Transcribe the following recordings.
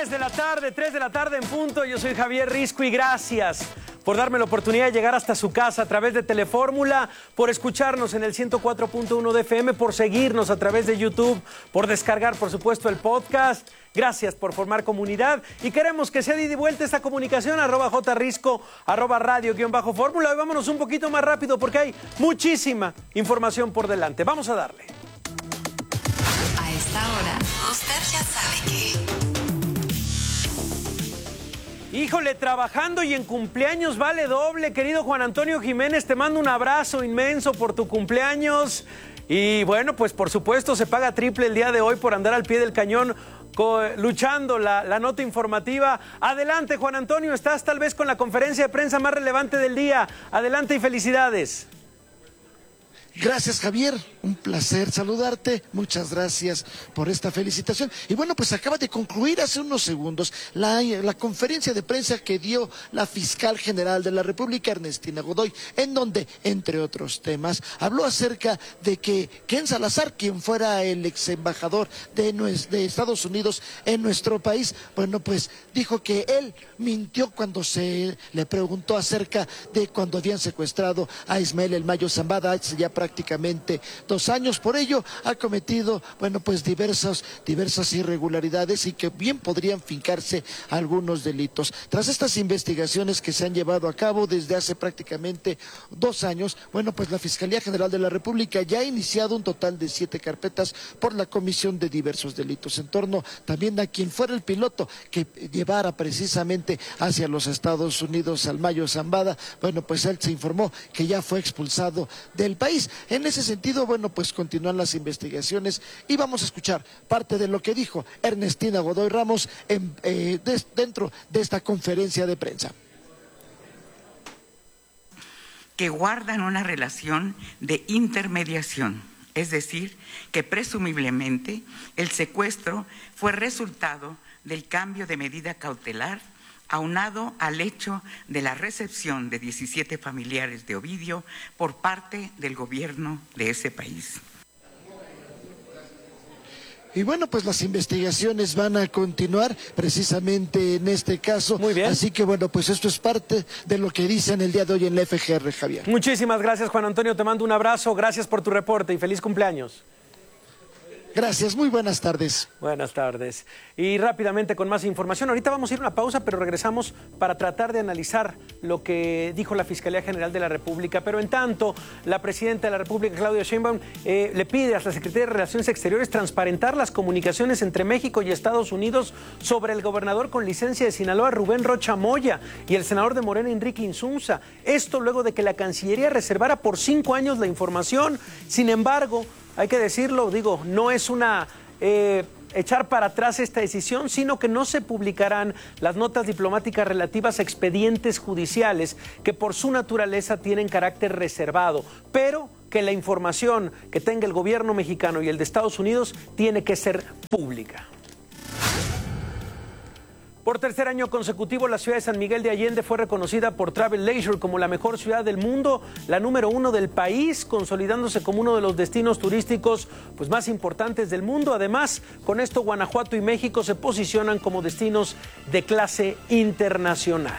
3 de la tarde en punto. Yo soy Javier Risco y gracias por darme la oportunidad de llegar hasta su casa a través de Telefórmula, por escucharnos en el 104.1 de FM, por seguirnos a través de YouTube, por descargar, por supuesto, el podcast. Gracias por formar comunidad y queremos que sea de ida y vuelta esta comunicación, @jrisco, @radio_fórmula. Y vámonos un poquito más rápido porque hay muchísima información por delante. Vamos a darle. A esta hora, usted ya sabe que... Híjole, trabajando y en cumpleaños vale doble. Querido Juan Antonio Jiménez, te mando un abrazo inmenso por tu cumpleaños. Y bueno, pues por supuesto se paga triple el día de hoy por andar al pie del cañón luchando la nota informativa. Adelante, Juan Antonio, estás tal vez con la conferencia de prensa más relevante del día. Adelante y felicidades. Gracias, Javier, un placer saludarte, muchas gracias por esta felicitación. Y bueno, pues acaba de concluir hace unos segundos la conferencia de prensa que dio la fiscal general de la República, Ernestina Godoy, en donde, entre otros temas, habló acerca de que Ken Salazar, quien fuera el ex embajador de Estados Unidos en nuestro país, bueno, pues dijo que él mintió cuando se le preguntó acerca de cuando habían secuestrado a Ismael El Mayo Zambada hace ya prácticamente 2 años. Por ello ha cometido, bueno, pues diversas irregularidades y que bien podrían fincarse algunos delitos. Tras estas investigaciones que se han llevado a cabo desde hace prácticamente 2 años, bueno, pues la Fiscalía General de la República ya ha iniciado un total de 7 carpetas por la comisión de diversos delitos en torno también a quien fuera el piloto que llevara precisamente hacia los Estados Unidos al Mayo Zambada. Bueno, pues él se informó que ya fue expulsado del país. En ese sentido, bueno, pues continúan las investigaciones y vamos a escuchar parte de lo que dijo Ernestina Godoy Ramos dentro de esta conferencia de prensa. Que guardan una relación de intermediación, es decir, que presumiblemente el secuestro fue resultado del cambio de medida cautelar aunado al hecho de la recepción de 17 familiares de Ovidio por parte del gobierno de ese país. Y bueno, pues las investigaciones van a continuar precisamente en este caso. Muy bien. Así que bueno, pues esto es parte de lo que dicen el día de hoy en la FGR, Javier. Muchísimas gracias, Juan Antonio, te mando un abrazo, gracias por tu reporte y feliz cumpleaños. Gracias, muy buenas tardes. Buenas tardes. Y rápidamente con más información. Ahorita vamos a ir a una pausa, pero regresamos para tratar de analizar lo que dijo la Fiscalía General de la República. Pero en tanto, la presidenta de la República, Claudia Sheinbaum, le pide a la Secretaría de Relaciones Exteriores transparentar las comunicaciones entre México y Estados Unidos sobre el gobernador con licencia de Sinaloa, Rubén Rocha Moya, y el senador de Morena, Enrique Insunza. Esto luego de que la Cancillería reservara por 5 años la información. Sin embargo, hay que decirlo, no es una echar para atrás esta decisión, sino que no se publicarán las notas diplomáticas relativas a expedientes judiciales que por su naturaleza tienen carácter reservado, pero que la información que tenga el gobierno mexicano y el de Estados Unidos tiene que ser pública. Por 3er año consecutivo, la ciudad de San Miguel de Allende fue reconocida por Travel Leisure como la mejor ciudad del mundo, la número 1 del país, consolidándose como uno de los destinos turísticos más importantes del mundo. Además, con esto Guanajuato y México se posicionan como destinos de clase internacional.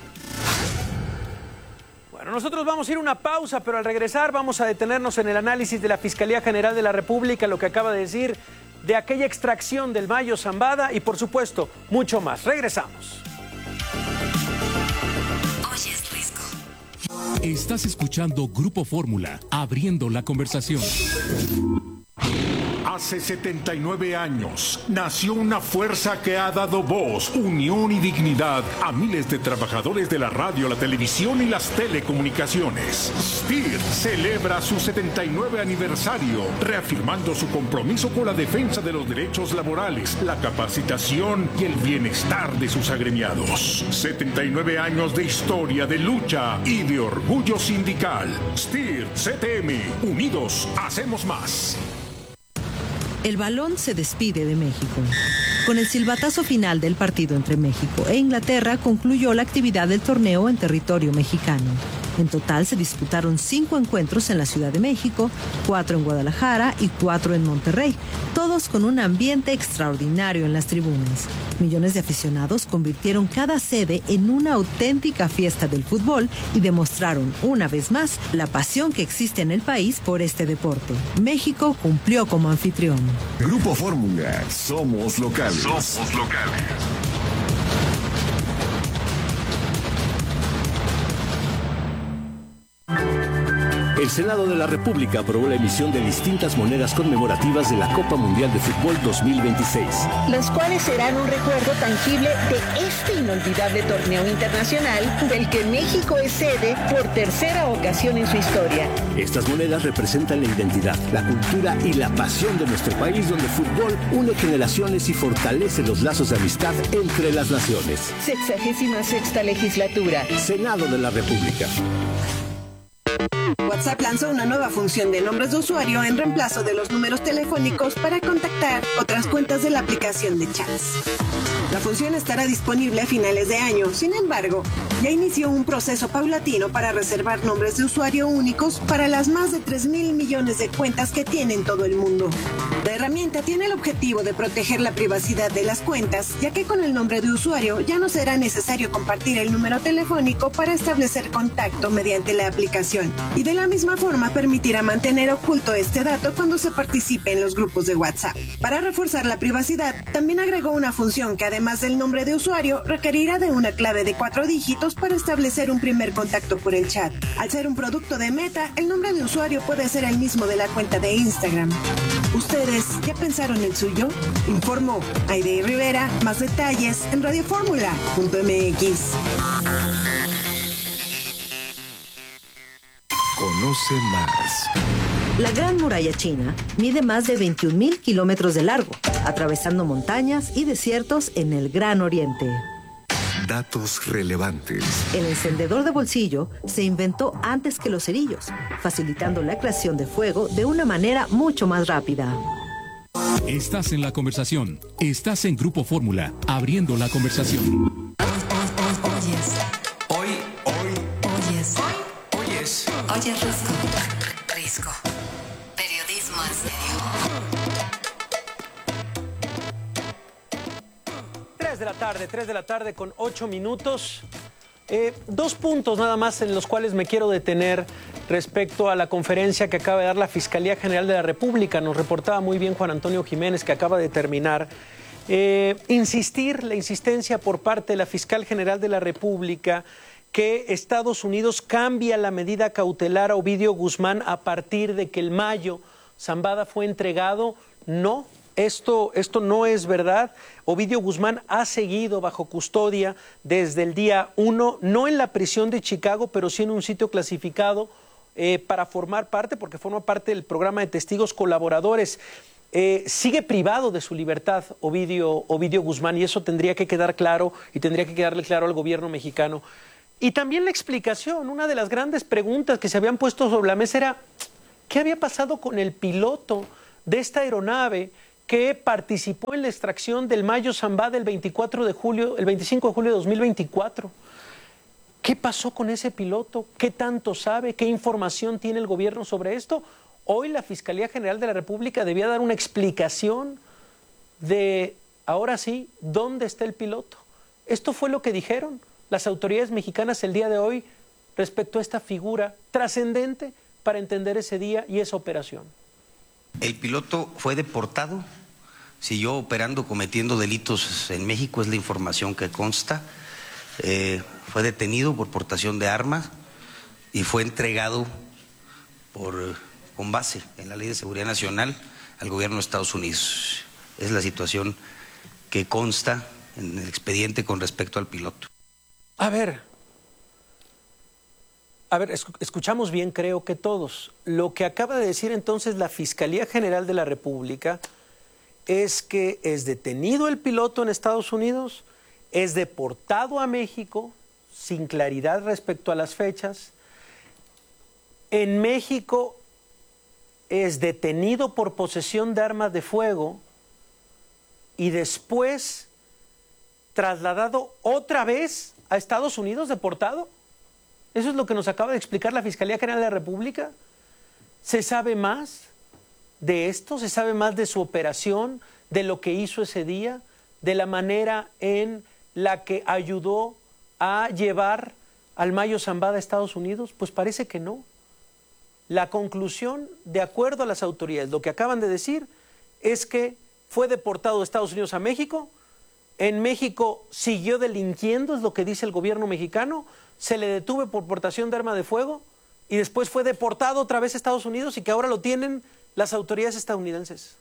Bueno, nosotros vamos a ir a una pausa, pero al regresar vamos a detenernos en el análisis de la Fiscalía General de la República, lo que acaba de decir de aquella extracción del Mayo Zambada y, por supuesto, mucho más. Regresamos. Oye, Risco. Estás escuchando Grupo Fórmula, abriendo la conversación. Hace 79 años nació una fuerza que ha dado voz, unión y dignidad a miles de trabajadores de la radio, la televisión y las telecomunicaciones. STIR celebra su 79 aniversario, reafirmando su compromiso con la defensa de los derechos laborales, la capacitación y el bienestar de sus agremiados. 79 años de historia, de lucha y de orgullo sindical. STIR CTM, unidos hacemos más. El balón se despide de México. Con el silbatazo final del partido entre México e Inglaterra concluyó la actividad del torneo en territorio mexicano. En total se disputaron 5 encuentros en la Ciudad de México, 4 en Guadalajara y 4 en Monterrey, todos con un ambiente extraordinario en las tribunas. Millones de aficionados convirtieron cada sede en una auténtica fiesta del fútbol y demostraron una vez más la pasión que existe en el país por este deporte. México cumplió como anfitrión. Grupo Fórmula, somos locales. Somos locales. El Senado de la República aprobó la emisión de distintas monedas conmemorativas de la Copa Mundial de Fútbol 2026. Las cuales serán un recuerdo tangible de este inolvidable torneo internacional del que México es sede por tercera ocasión en su historia. Estas monedas representan la identidad, la cultura y la pasión de nuestro país, donde el fútbol une generaciones y fortalece los lazos de amistad entre las naciones. 66ª legislatura. Senado de la República. WhatsApp lanzó una nueva función de nombres de usuario en reemplazo de los números telefónicos para contactar otras cuentas de la aplicación de chats. La función estará disponible a finales de año. Sin embargo, ya inició un proceso paulatino para reservar nombres de usuario únicos para las más de 3,000 millones de cuentas que tiene en todo el mundo. La herramienta tiene el objetivo de proteger la privacidad de las cuentas, ya que con el nombre de usuario ya no será necesario compartir el número telefónico para establecer contacto mediante la aplicación. Y de la misma forma permitirá mantener oculto este dato cuando se participe en los grupos de WhatsApp. Para reforzar la privacidad, también agregó una función que además del nombre de usuario requerirá de una clave de 4 dígitos para establecer un primer contacto por el chat. Al ser un producto de Meta, el nombre de usuario puede ser el mismo de la cuenta de Instagram. ¿Ustedes ya pensaron el suyo? Informó Aide Rivera. Más detalles en radioformula.mx. Conoce más. La Gran Muralla China mide más de 21,000 kilómetros de largo, atravesando montañas y desiertos en el Gran Oriente. Datos relevantes. El encendedor de bolsillo se inventó antes que los cerillos, facilitando la creación de fuego de una manera mucho más rápida. Estás en la conversación. Estás en Grupo Fórmula, abriendo la conversación. Oye, Risco. Periodismo en serio. 3 de la tarde con 8 minutos. 2 puntos nada más en los cuales me quiero detener respecto a la conferencia que acaba de dar la Fiscalía General de la República. Nos reportaba muy bien Juan Antonio Jiménez, que acaba de terminar. La insistencia por parte de la Fiscal General de la República que Estados Unidos cambia la medida cautelar a Ovidio Guzmán a partir de que el Mayo Zambada fue entregado. No, esto no es verdad. Ovidio Guzmán ha seguido bajo custodia desde el día 1, no en la prisión de Chicago, pero sí en un sitio clasificado para formar parte, porque forma parte del programa de testigos colaboradores. Sigue privado de su libertad Ovidio Guzmán, y eso tendría que quedar claro y tendría que quedarle claro al gobierno mexicano. Y también la explicación, una de las grandes preguntas que se habían puesto sobre la mesa era ¿qué había pasado con el piloto de esta aeronave que participó en la extracción del Mayo Zambada el 25 de julio de 2024? ¿Qué pasó con ese piloto? ¿Qué tanto sabe? ¿Qué información tiene el gobierno sobre esto? Hoy la Fiscalía General de la República debía dar una explicación de, ahora sí, ¿dónde está el piloto? Esto fue lo que dijeron las autoridades mexicanas el día de hoy respecto a esta figura trascendente para entender ese día y esa operación. El piloto fue deportado, siguió operando, cometiendo delitos en México, es la información que consta. Fue detenido por portación de armas y fue entregado con base en la Ley de Seguridad Nacional al gobierno de Estados Unidos. Es la situación que consta en el expediente con respecto al piloto. A ver, escuchamos bien, creo que todos. Lo que acaba de decir entonces la Fiscalía General de la República es que es detenido el piloto en Estados Unidos, es deportado a México, sin claridad respecto a las fechas. En México es detenido por posesión de armas de fuego y después trasladado otra vez a Estados Unidos, deportado. Eso es lo que nos acaba de explicar la Fiscalía General de la República. ¿Se sabe más de esto? ¿Se sabe más de su operación, de lo que hizo ese día, de la manera en la que ayudó a llevar al Mayo Zambada a Estados Unidos? Pues parece que no. La conclusión, de acuerdo a las autoridades, lo que acaban de decir, es que fue deportado de Estados Unidos a México. En México siguió delinquiendo, es lo que dice el gobierno mexicano. Se le detuvo por portación de arma de fuego y después fue deportado otra vez a Estados Unidos y que ahora lo tienen las autoridades estadounidenses.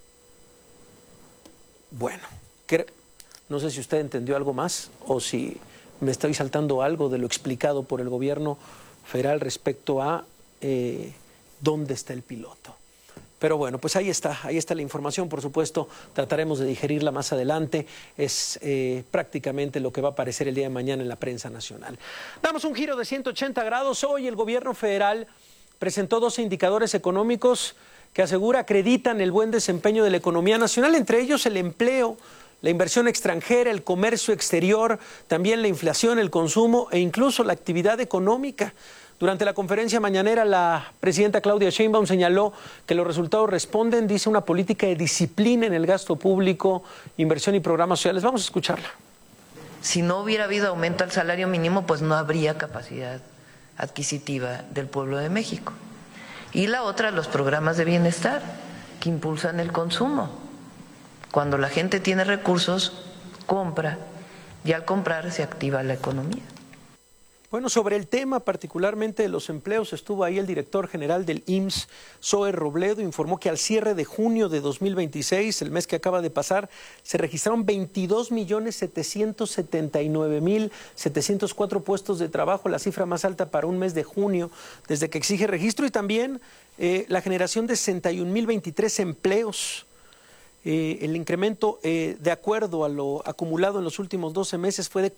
Bueno, no sé si usted entendió algo más o si me estoy saltando algo de lo explicado por el gobierno federal respecto a dónde está el piloto. Pero bueno, pues ahí está la información, por supuesto, trataremos de digerirla más adelante, es prácticamente lo que va a aparecer el día de mañana en la prensa nacional. Damos un giro de 180 grados, hoy el gobierno federal presentó 12 indicadores económicos que acreditan el buen desempeño de la economía nacional, entre ellos el empleo, la inversión extranjera, el comercio exterior, también la inflación, el consumo e incluso la actividad económica. Durante la conferencia mañanera, la presidenta Claudia Sheinbaum señaló que los resultados responden, dice, una política de disciplina en el gasto público, inversión y programas sociales. Vamos a escucharla. Si no hubiera habido aumento al salario mínimo, pues no habría capacidad adquisitiva del pueblo de México. Y la otra, los programas de bienestar que impulsan el consumo. Cuando la gente tiene recursos, compra, y al comprar se activa la economía. Bueno, sobre el tema particularmente de los empleos, estuvo ahí el director general del IMSS, Zoe Robledo, informó que al cierre de junio de 2026, el mes que acaba de pasar, se registraron 22.779.704 puestos de trabajo, la cifra más alta para un mes de junio desde que exige registro, y también la generación de 61.023 empleos. El incremento, de acuerdo a lo acumulado en los últimos 12 meses, fue de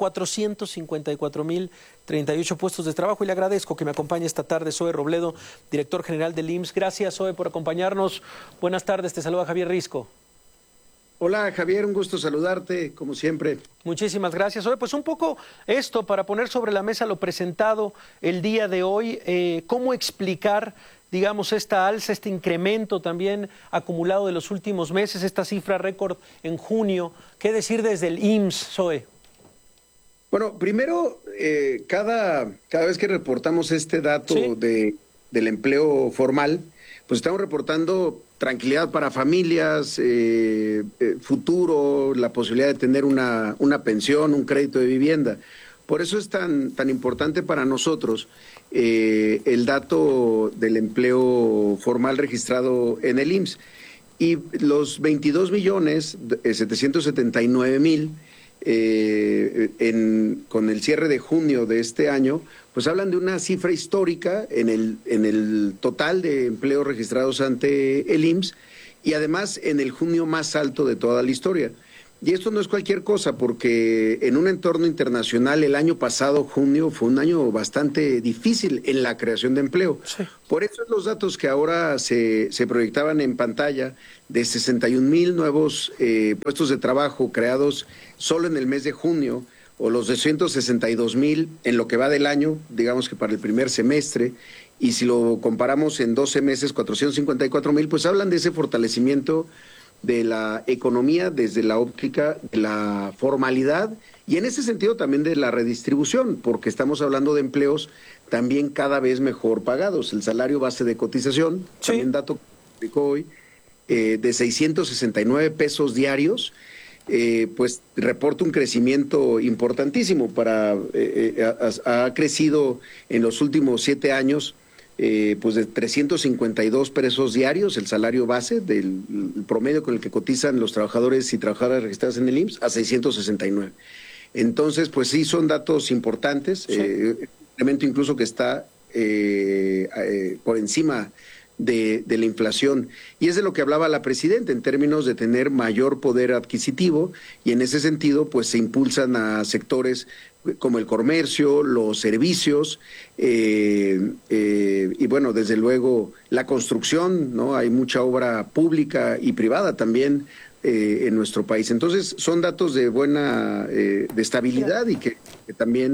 454.038 puestos de trabajo. Y le agradezco que me acompañe esta tarde Zoe Robledo, director general del IMSS. Gracias, Zoe, por acompañarnos. Buenas tardes, te saluda Javier Risco. Hola, Javier, un gusto saludarte, como siempre. Muchísimas gracias. Zoe, pues un poco esto, para poner sobre la mesa lo presentado el día de hoy, ¿cómo explicar, digamos, esta alza, este incremento también acumulado de los últimos meses, esta cifra récord en junio? ¿Qué decir desde el IMSS, Zoe? Bueno, primero, cada vez que reportamos este dato del empleo formal, pues estamos reportando tranquilidad para familias, futuro, la posibilidad de tener una pensión, un crédito de vivienda. Por eso es tan importante para nosotros el dato del empleo formal registrado en el IMSS. Y los 22.779.000 con el cierre de junio de este año, pues hablan de una cifra histórica en el total de empleos registrados ante el IMSS y además en el junio más alto de toda la historia. Y esto no es cualquier cosa, porque en un entorno internacional el año pasado, junio, fue un año bastante difícil en la creación de empleo. Sí. Por eso los datos que ahora se proyectaban en pantalla de 61.000 nuevos puestos de trabajo creados solo en el mes de junio, o los 262.000 en lo que va del año, digamos que para el primer semestre, y si lo comparamos en 12 meses, 454.000, pues hablan de ese fortalecimiento de la economía desde la óptica de la formalidad y en ese sentido también de la redistribución, porque estamos hablando de empleos también cada vez mejor pagados. El salario base de cotización, también dato que publicó hoy, de 669 pesos diarios, pues reporta un crecimiento importantísimo. Ha crecido en los últimos 7 años pues de 352 pesos diarios, el salario base del promedio con el que cotizan los trabajadores y trabajadoras registradas en el IMSS, a 669. Entonces, pues sí, son datos importantes, elemento incluso que está por encima de la inflación. Y es de lo que hablaba la presidenta en términos de tener mayor poder adquisitivo, y en ese sentido, pues se impulsan a sectores como el comercio, los servicios, y bueno, desde luego la construcción, ¿no? Hay mucha obra pública y privada también en nuestro país. Entonces, son datos de buena de estabilidad y que también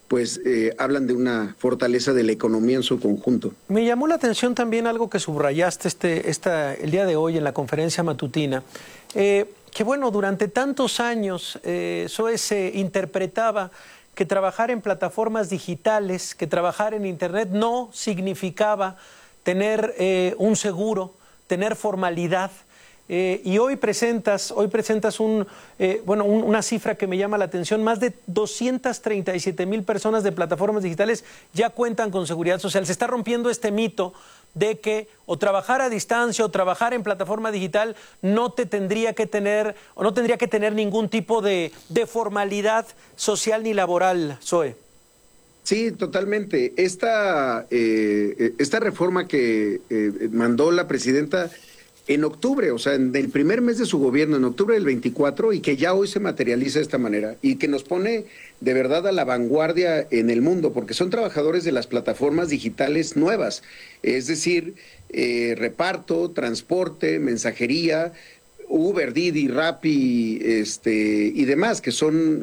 pues hablan de una fortaleza de la economía en su conjunto. Me llamó la atención también algo que subrayaste el día de hoy en la conferencia matutina, que bueno, durante tantos años SOE se interpretaba que trabajar en plataformas digitales, que trabajar en Internet no significaba tener un seguro, tener formalidad. Y hoy presentas una cifra que me llama la atención. Más de 237,000 personas de plataformas digitales ya cuentan con seguridad social. Se está rompiendo este mito de que o trabajar a distancia o trabajar en plataforma digital no tendría que tener ningún tipo de formalidad social ni laboral, Zoe. Sí, totalmente. Esta reforma que mandó la presidenta en octubre, o sea, en el primer mes de su gobierno, en octubre del 24, y que ya hoy se materializa de esta manera, y que nos pone de verdad a la vanguardia en el mundo, porque son trabajadores de las plataformas digitales nuevas, es decir, reparto, transporte, mensajería, Uber, Didi, Rappi, y demás, que son,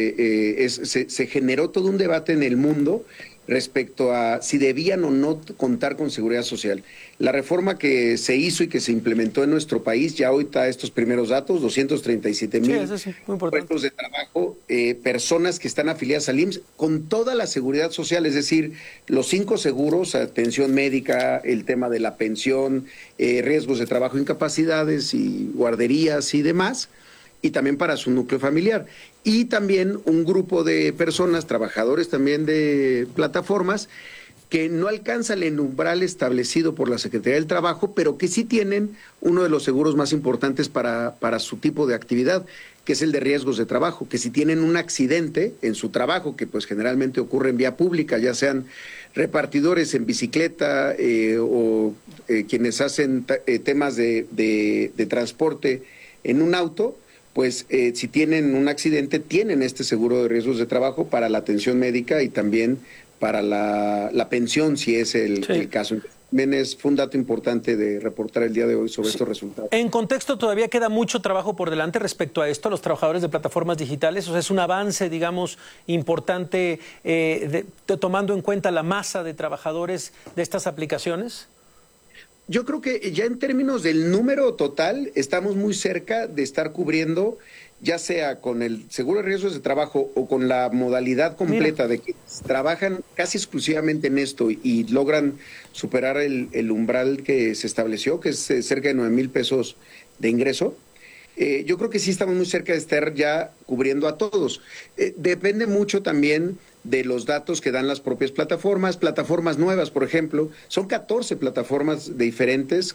se generó todo un debate en el mundo respecto a si debían o no contar con seguridad social. La reforma que se hizo y que se implementó en nuestro país, ya hoy está estos primeros datos, 237,000 puestos de trabajo, personas que están afiliadas al IMSS con toda la seguridad social, es decir, los 5 seguros, atención médica, el tema de la pensión, riesgos de trabajo, incapacidades y guarderías y demás, y también para su núcleo familiar. Y también un grupo de personas, trabajadores también de plataformas, que no alcanzan el umbral establecido por la Secretaría del Trabajo, pero que sí tienen uno de los seguros más importantes para su tipo de actividad, que es el de riesgos de trabajo, que si tienen un accidente en su trabajo, que pues generalmente ocurre en vía pública, ya sean repartidores en bicicleta o quienes hacen temas de transporte en un auto, pues si tienen un accidente, tienen este seguro de riesgos de trabajo para la atención médica y también para la pensión, si es el caso. También fue un dato importante de reportar el día de hoy sobre estos resultados. En contexto, todavía queda mucho trabajo por delante respecto a esto, a los trabajadores de plataformas digitales. O sea, es un avance, digamos, importante tomando en cuenta la masa de trabajadores de estas aplicaciones. Yo creo que ya en términos del número total estamos muy cerca de estar cubriendo, ya sea con el seguro de riesgos de trabajo o con la modalidad completa de que trabajan casi exclusivamente en esto y logran superar el umbral que se estableció, que es cerca de 9,000 pesos de ingreso. Yo creo que sí estamos muy cerca de estar ya cubriendo a todos. Depende mucho también de los datos que dan las propias plataformas nuevas, por ejemplo. Son 14 plataformas diferentes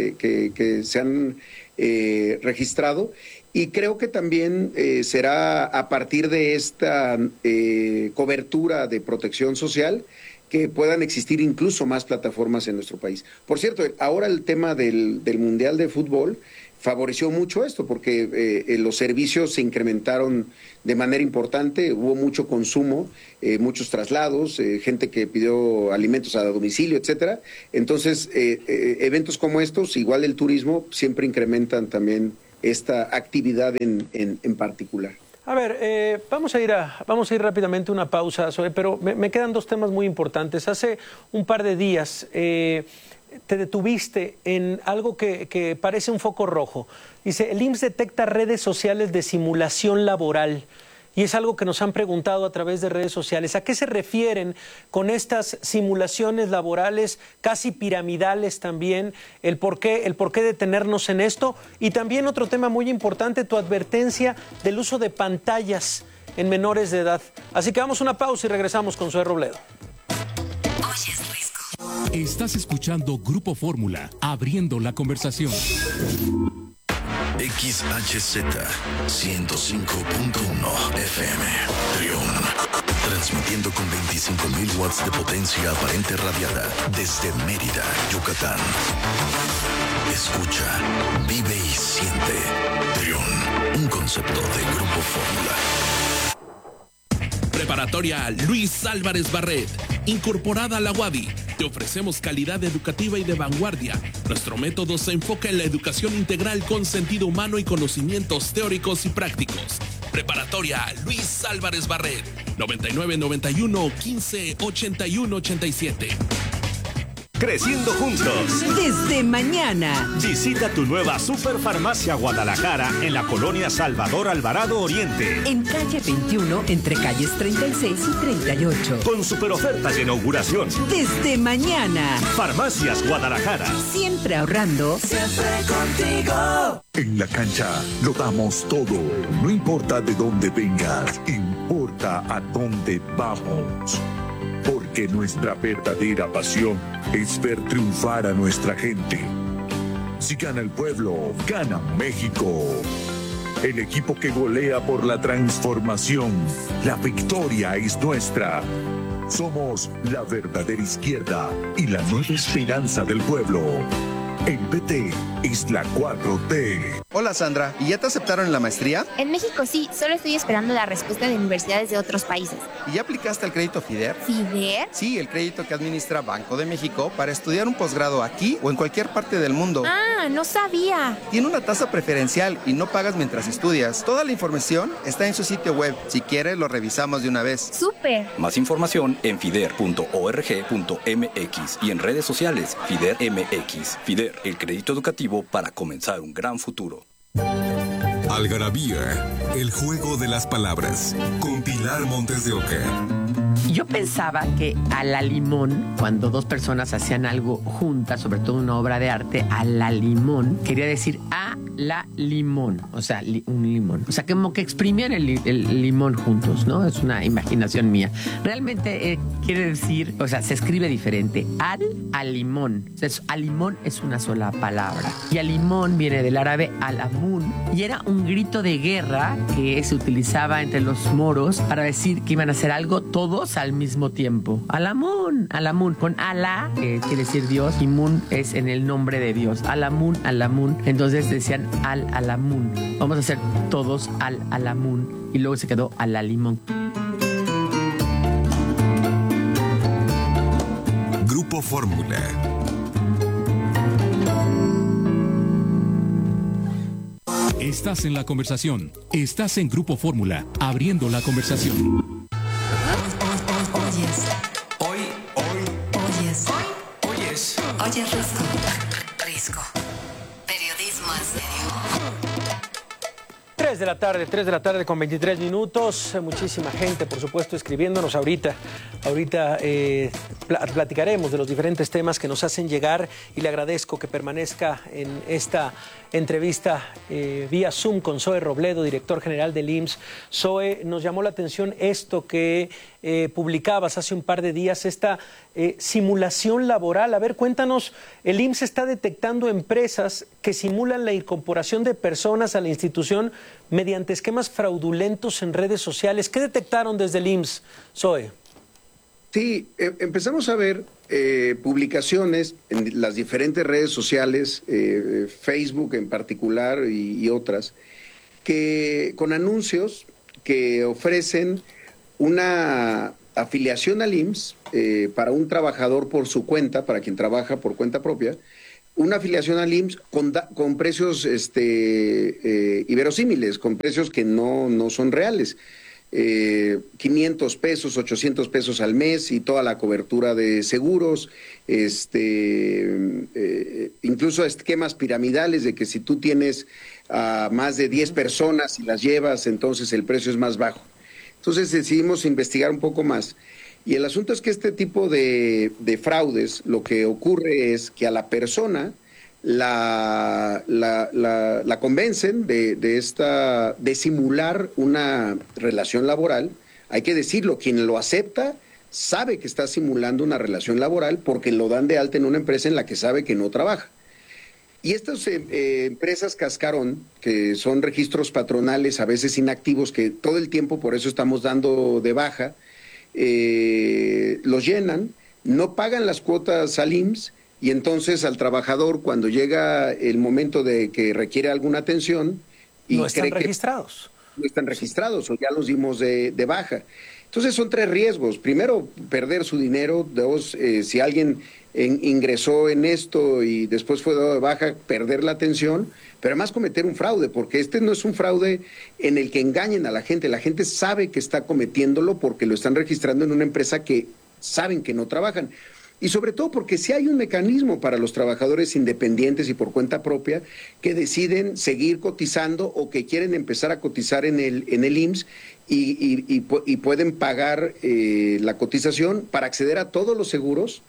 que se han registrado, y creo que también será a partir de esta cobertura de protección social que puedan existir incluso más plataformas en nuestro país. Por cierto, ahora el tema del Mundial de Fútbol favoreció mucho esto, porque los servicios se incrementaron de manera importante, hubo mucho consumo, muchos traslados, gente que pidió alimentos a domicilio, etcétera. Entonces, eventos como estos, igual el turismo, siempre incrementan también esta actividad en particular. A ver, vamos a ir rápidamente a una pausa, Zoe, pero me quedan 2 temas muy importantes. Hace un par de días te detuviste en algo que parece un foco rojo. Dice, el IMSS detecta redes sociales de simulación laboral. Y es algo que nos han preguntado a través de redes sociales. ¿A qué se refieren con estas simulaciones laborales casi piramidales también? ¿El por qué detenernos en esto? Y también otro tema muy importante, tu advertencia del uso de pantallas en menores de edad. Así que vamos a una pausa y regresamos con Zoe Robledo. Estás escuchando Grupo Fórmula, abriendo la conversación. XHZ 105.1 FM Trión, transmitiendo con 25,000 watts de potencia aparente radiada desde Mérida, Yucatán. Escucha, vive y siente. Trión, un concepto de Grupo Fórmula. Preparatoria Luis Álvarez Barret, incorporada a la UADY. Te ofrecemos calidad educativa y de vanguardia. Nuestro método se enfoca en la educación integral con sentido humano y conocimientos teóricos y prácticos. Preparatoria Luis Álvarez Barret. 9991 15 81 87. Creciendo juntos. Desde mañana. Visita tu nueva Superfarmacia Guadalajara en la colonia Salvador Alvarado Oriente. En calle 21, entre calles 36 y 38. Con super ofertas de inauguración. Desde mañana. Farmacias Guadalajara. Siempre ahorrando. Siempre contigo. En la cancha lo damos todo. No importa de dónde vengas, importa a dónde vamos. Porque nuestra verdadera pasión es ver triunfar a nuestra gente. Si gana el pueblo, gana México. El equipo que golea por la transformación. La victoria es nuestra. Somos la verdadera izquierda y la nueva esperanza del pueblo. El PT es la 4T. Hola Sandra, ¿y ya te aceptaron en la maestría? En México sí, solo estoy esperando la respuesta de universidades de otros países. ¿Y ya aplicaste al crédito FIDER? ¿FIDER? Sí, el crédito que administra Banco de México para estudiar un posgrado aquí o en cualquier parte del mundo. Ah, no sabía. Tiene una tasa preferencial y no pagas mientras estudias. Toda la información está en su sitio web. Si quieres, lo revisamos de una vez. ¡Súper! Más información en fider.org.mx y en redes sociales FIDER MX. FIDER, el crédito educativo para comenzar un gran futuro. Algarabía, el juego de las palabras, con Pilar Montes de Oca. Yo pensaba que a la limón, cuando dos personas hacían algo juntas, sobre todo una obra de arte, a la limón, quería decir a la limón, o sea, un limón. O sea, como que exprimían el limón juntos, ¿no? Es una imaginación mía. Realmente quiere decir, o sea, se escribe diferente. Al limón. O sea, al limón es una sola palabra. Y al limón viene del árabe al-amun. Y era un grito de guerra que se utilizaba entre los moros para decir que iban a hacer algo todos al mismo tiempo. Al-amun, al-amun. Con Alá, que quiere decir Dios, y Mun es en el nombre de Dios. Al-amun, al-amun. Entonces decían al-alamun. Vamos a hacer todos al-alamun. Y luego se quedó al-limón. Grupo Fórmula. Estás en la conversación. Estás en Grupo Fórmula, abriendo la conversación. Oye, Risco. Periodismo en serio. 3 de la tarde con 23 minutos. Muchísima gente, por supuesto, escribiéndonos ahorita. Platicaremos de los diferentes temas que nos hacen llegar y le agradezco que permanezca en esta entrevista vía Zoom con Zoe Robledo, director general del IMSS. Zoe, nos llamó la atención esto que publicabas hace un par de días, esta simulación laboral. A ver, cuéntanos, el IMSS está detectando empresas que simulan la incorporación de personas a la institución mediante esquemas fraudulentos en redes sociales. ¿Qué detectaron desde el IMSS, Zoe? Sí, empezamos a ver publicaciones en las diferentes redes sociales, Facebook en particular y otras, que con anuncios que ofrecen una afiliación al IMSS para un trabajador por su cuenta, para quien trabaja por cuenta propia, una afiliación al IMSS con precios inverosímiles, con precios que no son reales. 500 pesos, 800 pesos al mes y toda la cobertura de seguros, incluso esquemas piramidales de que si tú tienes a más de 10 personas y las llevas, entonces el precio es más bajo. Entonces decidimos investigar un poco más. Y el asunto es que este tipo de fraudes, lo que ocurre es que a la persona la convencen de simular una relación laboral. Hay que decirlo, quien lo acepta sabe que está simulando una relación laboral porque lo dan de alta en una empresa en la que sabe que no trabaja. Y estas empresas cascarón, que son registros patronales a veces inactivos, que todo el tiempo por eso estamos dando de baja, los llenan, no pagan las cuotas al IMSS, y entonces al trabajador, cuando llega el momento de que requiere alguna atención, y no están registrados. No están registrados o ya los dimos de baja. Entonces son 3 riesgos. Primero, perder su dinero. 2, si alguien ingresó en esto y después fue dado de baja, perder la atención, pero además cometer un fraude, porque este no es un fraude en el que engañen a la gente sabe que está cometiéndolo porque lo están registrando en una empresa que saben que no trabajan. Y sobre todo porque sí hay un mecanismo para los trabajadores independientes y por cuenta propia que deciden seguir cotizando o que quieren empezar a cotizar en el IMSS y pueden pagar la cotización para acceder a todos los seguros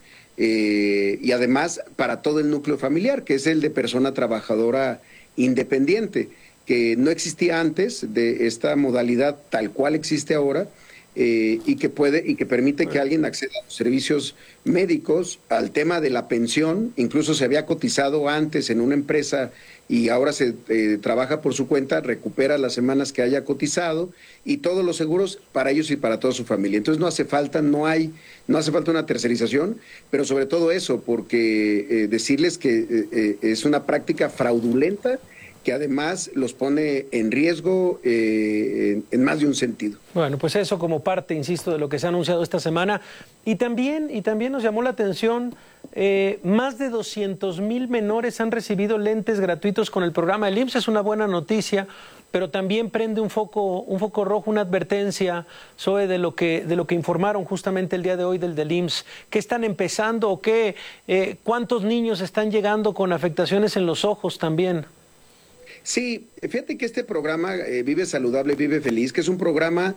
y además para todo el núcleo familiar, que es el de persona trabajadora independiente, que no existía antes de esta modalidad tal cual existe ahora. Y que permite que alguien acceda a los servicios médicos, al tema de la pensión, incluso se había cotizado antes en una empresa y ahora se trabaja por su cuenta, recupera las semanas que haya cotizado y todos los seguros para ellos y para toda su familia. Entonces no hace falta una tercerización, pero sobre todo eso, porque decirles que es una práctica fraudulenta que además los pone en riesgo en más de un sentido. Bueno, pues eso como parte, insisto, de lo que se ha anunciado esta semana. Y también nos llamó la atención, más de 200,000 menores han recibido lentes gratuitos con el programa del IMSS. Es una buena noticia, pero también prende un foco rojo, una advertencia, Zoe, de lo que informaron justamente el día de hoy del IMSS. ¿Qué están empezando o cuántos niños están llegando con afectaciones en los ojos también? Sí, fíjate que este programa Vive Saludable, Vive Feliz, que es un programa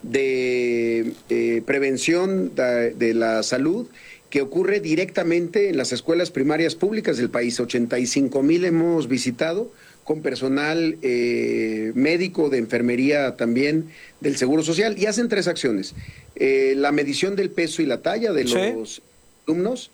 de prevención de la salud que ocurre directamente en las escuelas primarias públicas del país. 85,000 hemos visitado con personal médico, de enfermería también, del Seguro Social, y hacen 3 acciones. La medición del peso y la talla de los alumnos.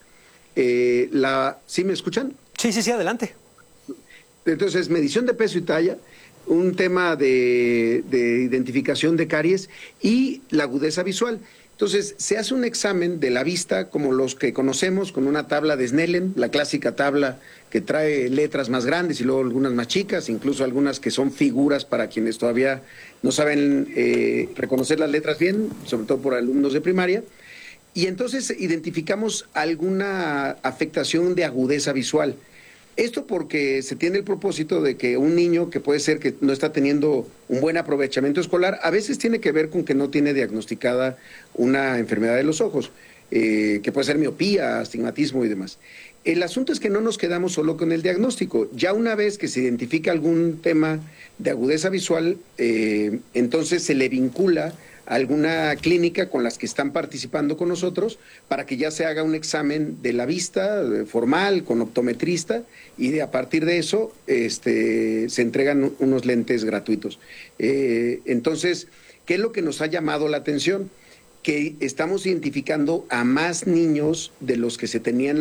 ¿Sí me escuchan? Sí, adelante. Entonces, medición de peso y talla, un tema de identificación de caries y la agudeza visual. Entonces, se hace un examen de la vista como los que conocemos, con una tabla de Snellen, la clásica tabla que trae letras más grandes y luego algunas más chicas, incluso algunas que son figuras para quienes todavía no saben reconocer las letras bien, sobre todo por alumnos de primaria. Y entonces identificamos alguna afectación de agudeza visual. Esto porque se tiene el propósito de que un niño que puede ser que no está teniendo un buen aprovechamiento escolar, a veces tiene que ver con que no tiene diagnosticada una enfermedad de los ojos, que puede ser miopía, astigmatismo y demás. El asunto es que no nos quedamos solo con el diagnóstico. Ya una vez que se identifica algún tema de agudeza visual, entonces se le vincula a alguna clínica con las que están participando con nosotros para que ya se haga un examen de la vista formal con optometrista y a partir de eso se entregan unos lentes gratuitos. Entonces, ¿qué es lo que nos ha llamado la atención? Que estamos identificando a más niños de los que se tenían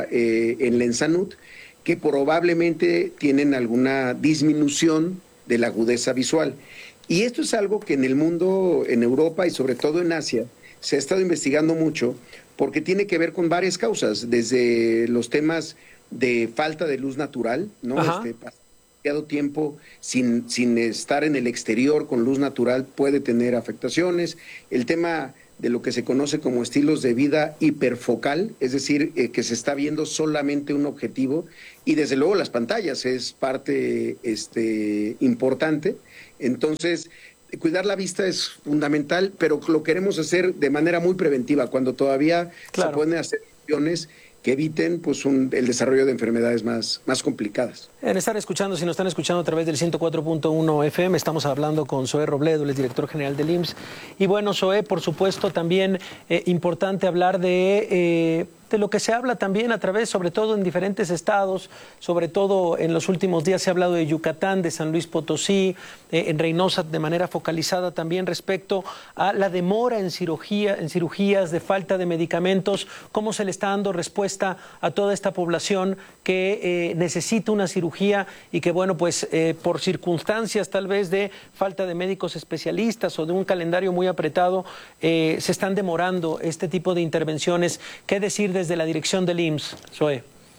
en la ENSANUD que probablemente tienen alguna disminución de la agudeza visual. Y esto es algo que en el mundo, en Europa y sobre todo en Asia, se ha estado investigando mucho porque tiene que ver con varias causas, desde los temas de falta de luz natural, ¿no? Demasiado tiempo sin estar en el exterior con luz natural puede tener afectaciones. El tema de lo que se conoce como estilos de vida hiperfocal, es decir, que se está viendo solamente un objetivo, y desde luego las pantallas es parte importante. Entonces, cuidar la vista es fundamental, pero lo queremos hacer de manera muy preventiva, cuando todavía se pueden hacer acciones que eviten el desarrollo de enfermedades más complicadas. Si nos están escuchando a través del 104.1 FM, estamos hablando con Zoé Robledo, el director general del IMSS. Y bueno, Zoé, por supuesto, también importante hablar de lo que se habla también a través, sobre todo en diferentes estados, sobre todo en los últimos días se ha hablado de Yucatán, de San Luis Potosí, en Reynosa de manera focalizada también respecto a la demora en cirugías, de falta de medicamentos, cómo se le está dando respuesta a toda esta población que necesita una cirugía y que, bueno, pues por circunstancias tal vez de falta de médicos especialistas o de un calendario muy apretado, se están demorando este tipo de intervenciones. ¿Qué decir desde la dirección del IMSS, Zoé?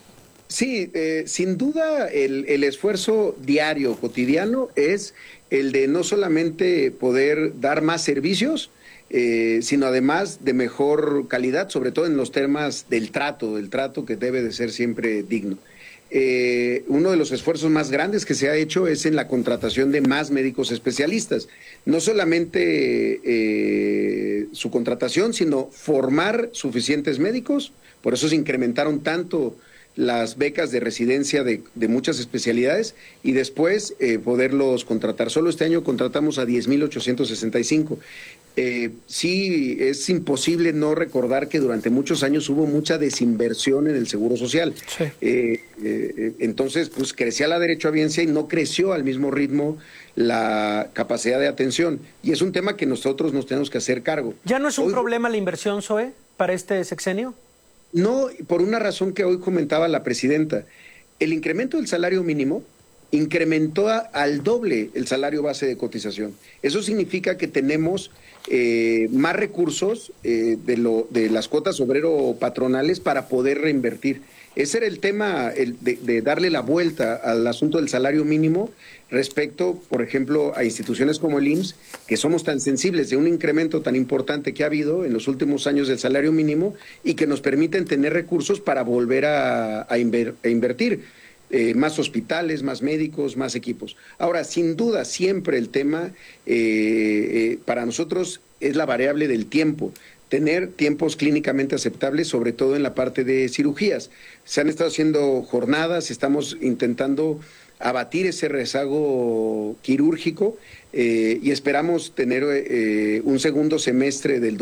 Sí, sin duda el esfuerzo diario, cotidiano, es el de no solamente poder dar más servicios, sino además de mejor calidad, sobre todo en los temas del trato que debe de ser siempre digno. Uno de los esfuerzos más grandes que se ha hecho es en la contratación de más médicos especialistas. No solamente su contratación, sino formar suficientes médicos. Por eso se incrementaron tanto las becas de residencia de muchas especialidades y después poderlos contratar. Solo este año contratamos a 10,865. Sí, es imposible no recordar que durante muchos años hubo mucha desinversión en el Seguro Social. Sí. Entonces, pues crecía la derechohabiencia y no creció al mismo ritmo la capacidad de atención. Y es un tema que nosotros nos tenemos que hacer cargo. ¿Ya no es un problema la inversión, Zoe, para este sexenio? No, por una razón que hoy comentaba la presidenta. El incremento del salario mínimo incrementó al doble el salario base de cotización. Eso significa que tenemos más recursos de las cuotas obrero-patronales para poder reinvertir. Ese era el tema de darle la vuelta al asunto del salario mínimo respecto, por ejemplo, a instituciones como el IMSS, que somos tan sensibles de un incremento tan importante que ha habido en los últimos años del salario mínimo y que nos permiten tener recursos para volver a invertir. Más hospitales, más médicos, más equipos. Ahora, sin duda, siempre el tema para nosotros es la variable del tiempo. Tener tiempos clínicamente aceptables, sobre todo en la parte de cirugías. Se han estado haciendo jornadas, estamos intentando abatir ese rezago quirúrgico y esperamos tener un segundo semestre del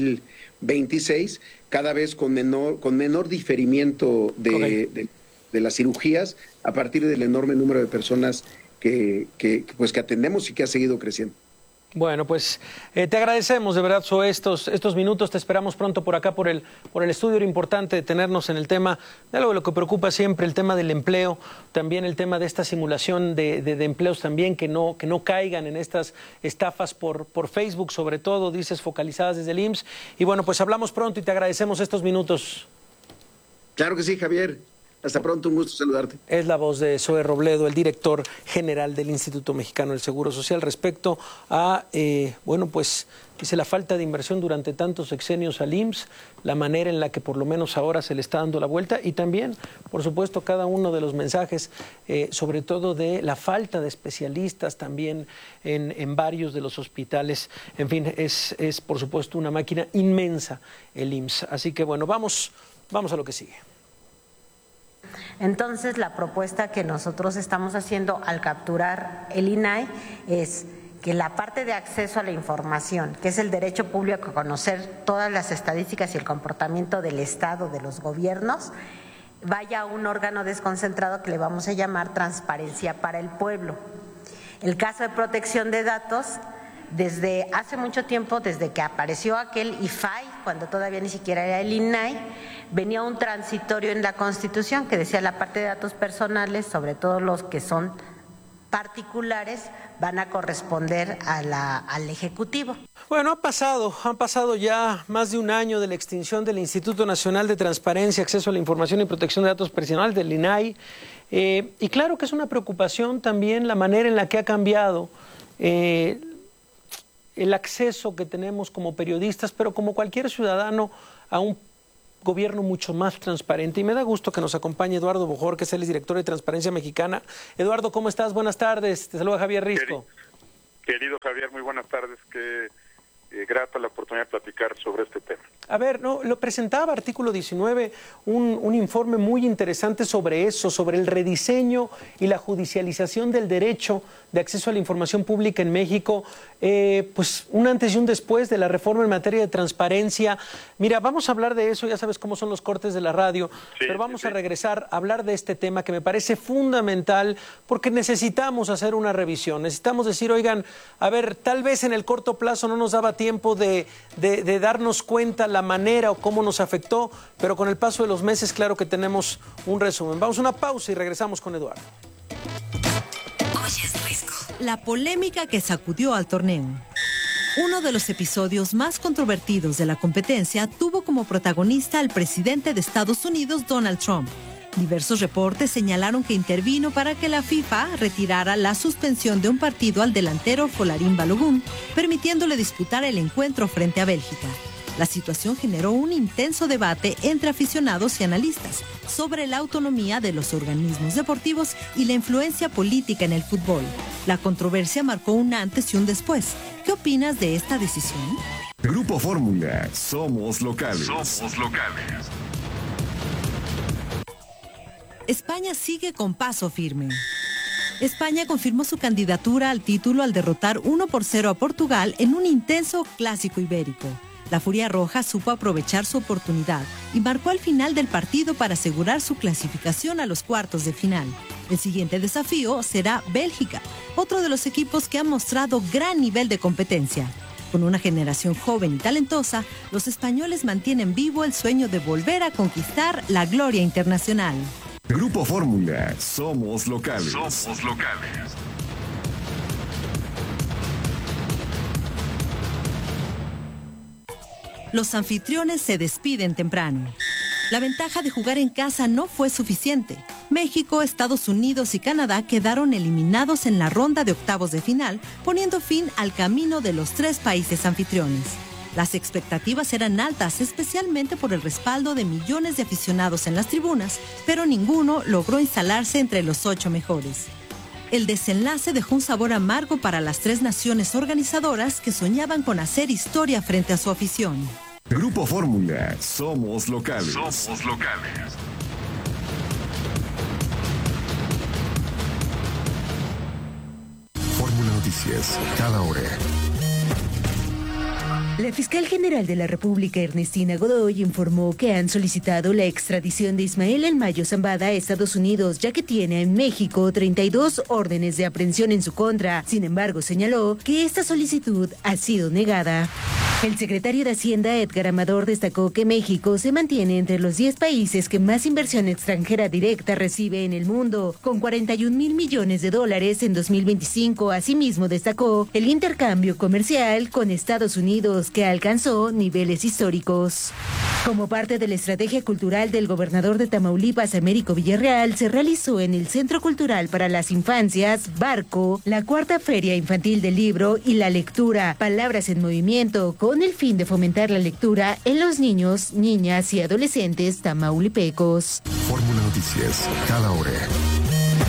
2026 cada vez con menor diferimiento de las cirugías a partir del enorme número de personas que atendemos y que ha seguido creciendo. Bueno, pues te agradecemos de verdad, Zoe, estos minutos. Te esperamos pronto por acá, por el estudio. Era importante detenernos en el tema de algo de lo que preocupa siempre, el tema del empleo, también el tema de esta simulación de empleos también, que no caigan en estas estafas por Facebook, sobre todo, dices, focalizadas desde el IMSS. Y bueno, pues hablamos pronto y te agradecemos estos minutos. Claro que sí, Javier. Hasta pronto, un gusto saludarte. Es la voz de Zoe Robledo, el director general del Instituto Mexicano del Seguro Social, respecto a, pues dice la falta de inversión durante tantos sexenios al IMSS, la manera en la que por lo menos ahora se le está dando la vuelta y también, por supuesto, cada uno de los mensajes, sobre todo de la falta de especialistas también en varios de los hospitales. En fin, es por supuesto una máquina inmensa el IMSS. Así que bueno, vamos a lo que sigue. Entonces, la propuesta que nosotros estamos haciendo al capturar el INAI es que la parte de acceso a la información, que es el derecho público a conocer todas las estadísticas y el comportamiento del Estado, de los gobiernos, vaya a un órgano desconcentrado que le vamos a llamar Transparencia para el Pueblo. El caso de protección de datos, desde hace mucho tiempo, desde que apareció aquel IFAI, cuando todavía ni siquiera era el INAI, venía un transitorio en la Constitución que decía la parte de datos personales, sobre todo los que son particulares, van a corresponder al Ejecutivo. Bueno, han pasado ya más de un año de la extinción del Instituto Nacional de Transparencia, Acceso a la Información y Protección de Datos Personales, del INAI, y claro que es una preocupación también la manera en la que ha cambiado el acceso que tenemos como periodistas, pero como cualquier ciudadano, a un gobierno mucho más transparente. Y me da gusto que nos acompañe Eduardo Bojor, que es el director de Transparencia Mexicana. Eduardo, ¿cómo estás? Buenas tardes. Te saluda Javier Risco. Querido Javier, muy buenas tardes. Qué grata la oportunidad de platicar sobre este tema. A ver, lo presentaba Artículo 19, un informe muy interesante sobre eso, sobre el rediseño y la judicialización del derecho de acceso a la información pública en México, pues un antes y un después de la reforma en materia de transparencia. Mira, vamos a hablar de eso, ya sabes cómo son los cortes de la radio, pero vamos a regresar a hablar de este tema que me parece fundamental, porque necesitamos hacer una revisión, necesitamos decir, oigan, a ver, tal vez en el corto plazo no nos daba tiempo de darnos cuenta la manera o cómo nos afectó, pero con el paso de los meses, claro que tenemos un resumen. Vamos a una pausa y regresamos con Eduardo. La polémica que sacudió al torneo. Uno de los episodios más controvertidos de la competencia tuvo como protagonista al presidente de Estados Unidos, Donald Trump, Diversos reportes señalaron que intervino para que la FIFA retirara la suspensión de un partido al delantero Folarin Balogun, permitiéndole disputar el encuentro frente a Bélgica. La situación generó un intenso debate entre aficionados y analistas sobre la autonomía de los organismos deportivos y la influencia política en el fútbol. La controversia marcó un antes y un después. ¿Qué opinas de esta decisión? Grupo Fórmula, somos locales. Somos locales. España sigue con paso firme. España confirmó su candidatura al título al derrotar 1-0 a Portugal en un intenso clásico ibérico. La Furia Roja supo aprovechar su oportunidad y marcó al final del partido para asegurar su clasificación a los cuartos de final. El siguiente desafío será Bélgica, otro de los equipos que ha mostrado gran nivel de competencia. Con una generación joven y talentosa, los españoles mantienen vivo el sueño de volver a conquistar la gloria internacional. Grupo Fórmula, somos locales. Somos locales. Los anfitriones se despiden temprano. La ventaja de jugar en casa no fue suficiente. México, Estados Unidos y Canadá quedaron eliminados en la ronda de octavos de final, poniendo fin al camino de los 3 países anfitriones. Las expectativas eran altas, especialmente por el respaldo de millones de aficionados en las tribunas, pero ninguno logró instalarse entre los 8 mejores. El desenlace dejó un sabor amargo para las 3 naciones organizadoras que soñaban con hacer historia frente a su afición. Grupo Fórmula, somos locales. Somos locales. Fórmula Noticias, cada hora. La fiscal general de la República, Ernestina Godoy, informó que han solicitado la extradición de Ismael El Mayo Zambada a Estados Unidos, ya que tiene en México 32 órdenes de aprehensión en su contra. Sin embargo, señaló que esta solicitud ha sido negada. El secretario de Hacienda, Edgar Amador, destacó que México se mantiene entre los 10 países que más inversión extranjera directa recibe en el mundo, con 41,000 millones de dólares en 2025. Asimismo, destacó el intercambio comercial con Estados Unidos, que alcanzó niveles históricos. Como parte de la estrategia cultural del gobernador de Tamaulipas, Américo Villarreal, se realizó en el Centro Cultural para las Infancias, Barco, la 4ª Feria Infantil del Libro y la Lectura, Palabras en Movimiento, con el fin de fomentar la lectura en los niños, niñas y adolescentes tamaulipecos. Fórmula Noticias, cada hora.